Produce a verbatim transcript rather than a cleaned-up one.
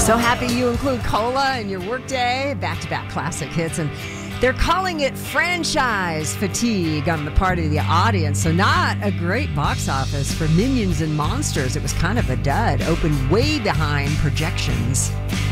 So happy you include cola in your workday. Back-to-back classic hits. And they're calling it franchise fatigue on the part of the audience. So not a great box office for Minions and Monsters. It was kind of a dud. Opened way behind projections.